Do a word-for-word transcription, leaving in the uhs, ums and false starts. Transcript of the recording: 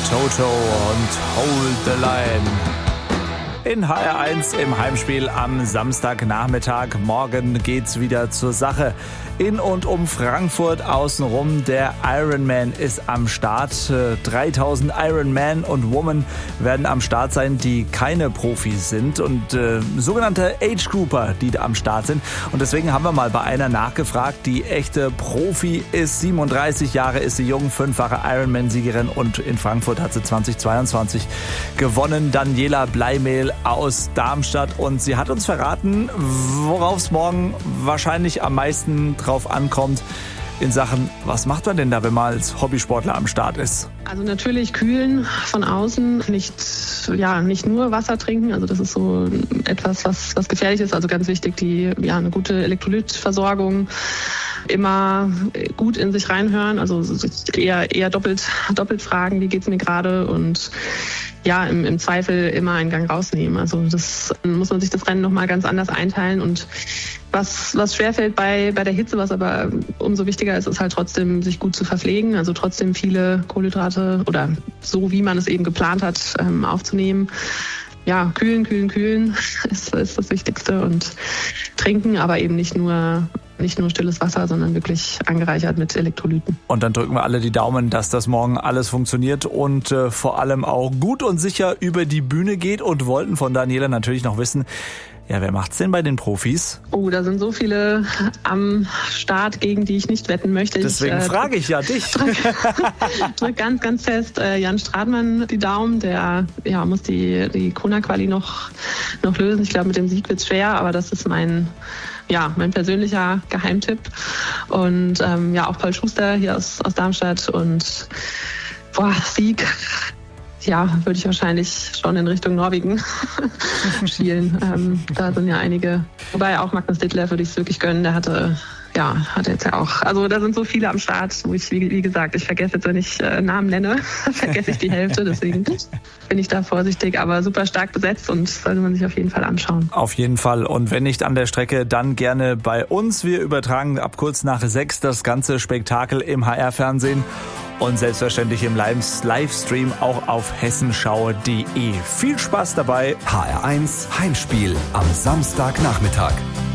Toto und Hold the Line. In H R eins im Heimspiel am Samstagnachmittag. Morgen geht's wieder zur Sache. In und um Frankfurt außenrum, der Ironman ist am Start. dreitausend Ironman und Women werden am Start sein, die keine Profis sind und äh, sogenannte Age-Grouper, die da am Start sind. Und deswegen haben wir mal bei einer nachgefragt, die echte Profi ist, siebenunddreißig Jahre ist sie jung, fünffache Ironman-Siegerin und in Frankfurt hat sie zweitausendzweiundzwanzig gewonnen. Daniela Bleimehl aus Darmstadt und sie hat uns verraten, worauf es morgen wahrscheinlich am meisten drauf ankommt in Sachen, was macht man denn da, wenn man als Hobbysportler am Start ist? Also natürlich kühlen von außen, nicht, ja, nicht nur Wasser trinken, also das ist so etwas, was, was gefährlich ist, also ganz wichtig, die, ja, eine gute Elektrolytversorgung, immer gut in sich reinhören, also eher, eher doppelt, doppelt fragen, wie geht's mir gerade und ja, im, im Zweifel immer einen Gang rausnehmen. Also das muss man sich das Rennen nochmal ganz anders einteilen und was, was schwerfällt bei, bei der Hitze, was aber umso wichtiger ist, ist halt trotzdem, sich gut zu verpflegen, also trotzdem viele Kohlenhydrate oder so, wie man es eben geplant hat, ähm, aufzunehmen. Ja, kühlen, kühlen, kühlen ist, ist das Wichtigste und trinken, aber eben nicht nur nicht nur stilles Wasser, sondern wirklich angereichert mit Elektrolyten. Und dann drücken wir alle die Daumen, dass das morgen alles funktioniert und äh, vor allem auch gut und sicher über die Bühne geht und wollten von Daniela natürlich noch wissen, ja, wer macht's denn bei den Profis? Oh, da sind so viele am Start, gegen die ich nicht wetten möchte. Deswegen ich, äh, frage ich ja dich. Drück, drück ganz, ganz fest äh, Jan Stradmann die Daumen. Der ja, muss die, die Kona-Quali noch, noch lösen. Ich glaube, mit dem Sieg wird's schwer, aber das ist mein Ja, mein persönlicher Geheimtipp. Und ähm, ja, auch Paul Schuster hier aus, aus Darmstadt. Und boah, Sieg, ja, würde ich wahrscheinlich schon in Richtung Norwegen schielen. Ähm, da sind ja einige. Wobei auch Magnus Ditlev würde ich es wirklich gönnen. Der hatte, ja, hatte jetzt ja auch. Also da sind so viele am Start, wo ich, wie, wie gesagt, ich vergesse jetzt, wenn ich äh, Namen nenne, vergesse ich die Hälfte. Deswegen bin ich da vorsichtig, aber super stark besetzt und sollte man sich auf jeden Fall anschauen. Auf jeden Fall. Und wenn nicht an der Strecke, dann gerne bei uns. Wir übertragen ab kurz nach sechs das ganze Spektakel im H R-Fernsehen und selbstverständlich im Livestream auch auf hessenschau punkt de. Viel Spaß dabei. H R eins Heimspiel am Samstagnachmittag.